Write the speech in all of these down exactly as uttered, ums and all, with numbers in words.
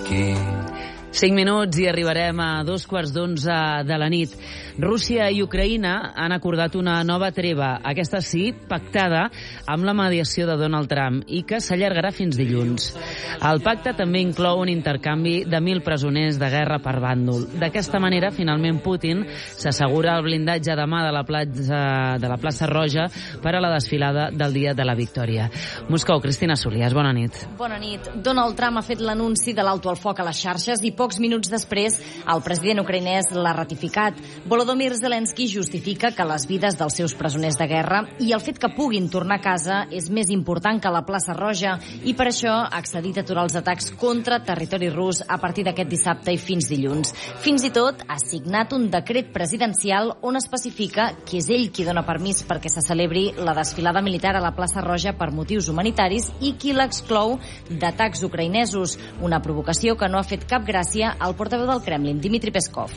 aquí. Cinc minuts i arribarem a dos quarts d'onze de la nit. Rússia i Ucraïna han acordat una nova treva, aquesta sí, pactada amb la mediació de Donald Trump i que s'allargarà fins dilluns. El pacte també inclou un intercanvi de mil presoners de guerra per bàndol. D'aquesta manera, finalment, Putin s'assegura el blindatge demà de la plaça, de la plaça Roja per a la desfilada del Dia de la Victòria. Moscou, Cristina Solias, bona nit. Bona nit. Donald Trump ha fet l'anunci de l'alto al foc a les xarxes i pocs minuts després el president ucraïnès l'ha ratificat. Volodymyr Zelensky justifica que les vides dels seus presoners de guerra i el fet que puguin tornar a casa és més important que la plaça Roja i per això ha accedit a aturar els atacs contra territori rus a partir d'aquest dissabte i fins dilluns. Fins i tot ha signat un decret presidencial on especifica que és ell qui dona permís perquè se celebri la desfilada militar a la plaça Roja per motius humanitaris i qui l'exclou d'atacs ucraïnesos, una provocació que no ha fet cap gràcia al portaveu del Kremlin, Dmitry Peskov.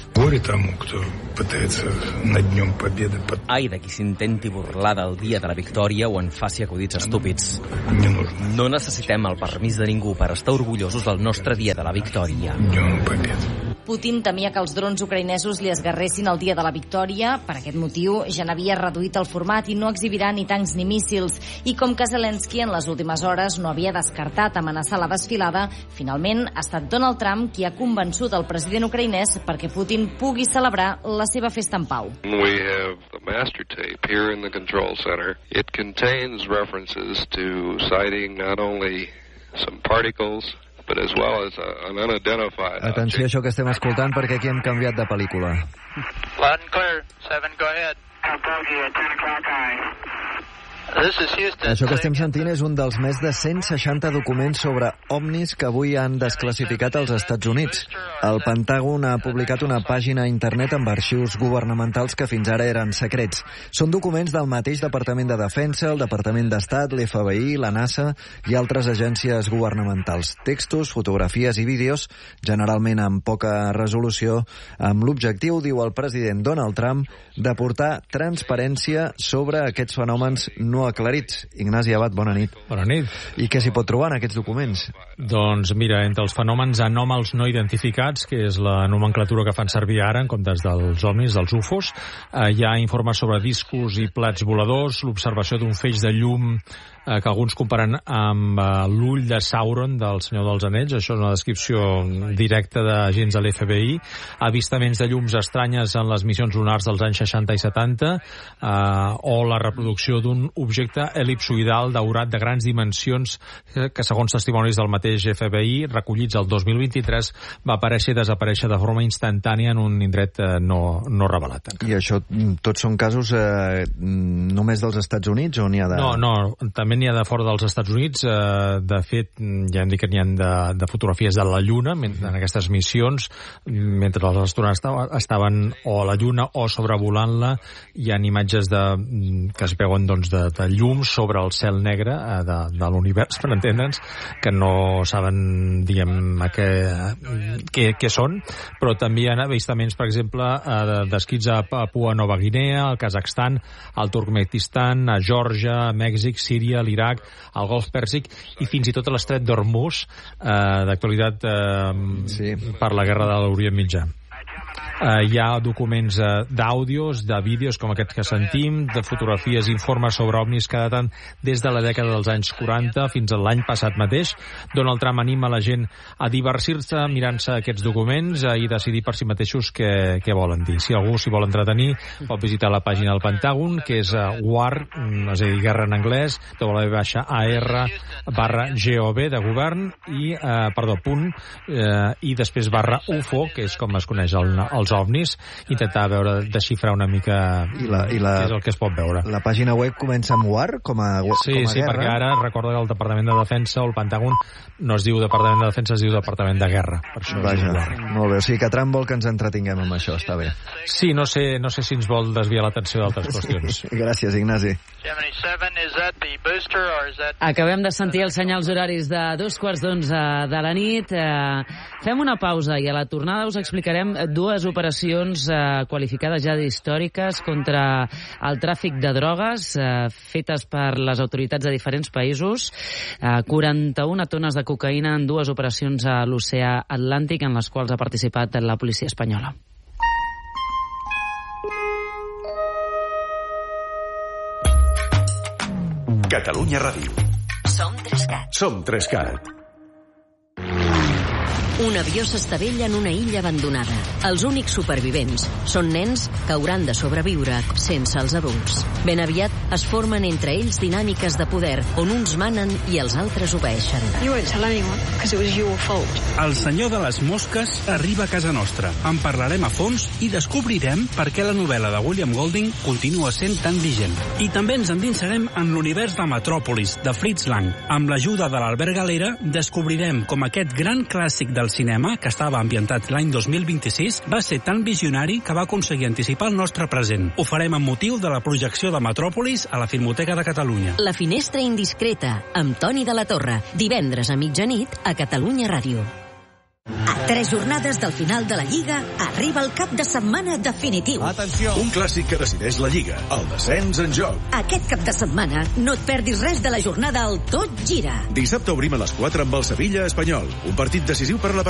Ai de qui s'intenti burlar del dia de la victòria o en faci acudits estúpids. No necessitem el permís de ningú per estar orgullosos del nostre dia de la victòria. Putin temia que els drons ucraïnesos li esgarressin el dia de la victòria. Per aquest motiu ja n'havia reduït el format i no exhibirà ni tancs ni míssils. I com que Zelensky en les últimes hores no havia descartat amenaçar la desfilada, finalment ha estat Donald Trump qui ha convençut el president ucraïnès perquè Putin pugui celebrar la seva festa en pau. We have the master tape here in the control center. It contains references to citing not only some particles but as well as an unidentified object. Atenció a això que estem escoltant perquè aquí hem canviat de pel·lícula. Loud and clear. Seven, go ahead. Això que estem sentint és un dels més de cent seixanta documents sobre ovnis que avui han desclassificat als Estats Units. El Pentàgon ha publicat una pàgina a internet amb arxius governamentals que fins ara eren secrets. Són documents del mateix Departament de Defensa, el Departament d'Estat, l'F B I, la NASA i altres agències governamentals. Textos, fotografies i vídeos, generalment amb poca resolució, amb l'objectiu, diu el president Donald Trump, de portar transparència sobre aquests fenòmens no aclarits. Ignasi Abad, bona nit. Bona nit. I què s'hi pot trobar en aquests documents? Doncs mira, entre els fenòmens anòmals no identificats, que és la nomenclatura que fan servir ara en comptes dels ovnis, dels U F Os, eh, hi ha informes sobre discos i plats voladors, l'observació d'un feix de llum eh, que alguns comparen amb eh, l'ull de Sauron del Senyor dels Anells. Això és una descripció directa d'agents de l'F B I. Avistaments de llums estranyes en les missions lunars dels anys seixanta i setanta, eh, o la reproducció d'un objecte elipsoidal daurat de grans dimensions que, que segons testimonis del mateix F B I, recollits el dos mil vint-i-tres, va aparèixer i desaparèixer de forma instantània en un indret eh, no, no revelat. I això tots són casos eh, només dels Estats Units o n'hi ha de... No, no, també n'hi ha de fora dels Estats Units. Eh, de fet, ja hem dit que n'hi ha de, de fotografies de la Lluna en aquestes missions, mentre els astronauts estaven o a la Lluna o sobrevolant-la. Hi ha imatges de, que es veuen doncs, de, de llum sobre el cel negre eh, de, de l'univers, per entendre'ns, que no saben, diguem, què, què, què són, però també hi ha avistaments, per exemple, eh, descrits a Papua Nova Guinea, al Kazakhstan, al Turkmenistan, a Geòrgia, a Mèxic, Síria, l'Iraq, al Golf Pèrsic i fins i tot a l'estret d'Hormuz, eh, d'actualitat eh, sí. per la guerra de l'Orient Mitjà. Uh, hi ha documents uh, d'àudios, de vídeos com aquest que sentim, de fotografies, informes sobre ovnis que daten des de la dècada dels anys quaranta fins a l'any passat mateix. Donald Trump anima la gent a divertir-se mirant-se aquests documents uh, i decidir per si mateixos què, què volen dir. Si algú s'hi vol entretenir, pot visitar la pàgina del Pentàgon, que és uh, war, és a dir, guerra en anglès, w baixa a r barra gov de govern, i, uh, perdó, punt, uh, i després barra U F O, que és com es coneix el, el els ovnis, intentar veure, desxifrar una mica I la, i la, què és el que es pot veure. La pàgina web comença amb war, com a, sí, com a sí, guerra. Perquè ara recorda que el Departament de Defensa o el Pentàgon no es diu Departament de Defensa, es diu Departament de Guerra. Per això Vaja, molt bé, o sigui que Trump vol que ens entretinguem amb això, està bé. Sí, no sé, no sé si ens vol desviar l'atenció d'altres qüestions. Gràcies, Ignasi. Acabem de sentir els senyals horaris de dos quarts d'onze de la nit. Eh, fem una pausa i a la tornada us explicarem dues operacions operacions eh, qualificades ja d'històriques contra el tràfic de drogues eh, fetes per les autoritats de diferents països. Eh, quaranta-una tones de cocaïna en dues operacions a l'oceà Atlàntic en les quals ha participat la policia espanyola. Catalunya Ràdio. Som Trescat. Som Trescat. Un avió s'estavella en una illa abandonada. Els únics supervivents són nens que hauran de sobreviure sense els adults. Ben aviat es formen entre ells dinàmiques de poder, on uns manen i els altres obeeixen. You won't tell anyone, because it was your fault. El senyor de les mosques arriba a casa nostra. En parlarem a fons i descobrirem per què la novel·la de William Golding continua sent tan vigent. I també ens endinsarem en l'univers de Metròpolis, de Fritz Lang. Amb l'ajuda de l'Albert Galera descobrirem com aquest gran clàssic del cinema, que estava ambientat l'any dos mil vint-i-sis, va ser tan visionari que va aconseguir anticipar el nostre present. Ho farem amb motiu de la projecció de Metròpolis a la Filmoteca de Catalunya. La finestra indiscreta, amb Toni de la Torre, divendres a mitjanit a Catalunya Ràdio. A tres jornades del final de la Lliga arriba el cap de setmana definitiu. Atenció! Un clàssic que decideix la Lliga, el descens en joc. Aquest cap de setmana no et perdis res de la jornada al Tot Gira. Dissabte obrim a les quatre amb el Sevilla Espanyol, un partit decisiu per la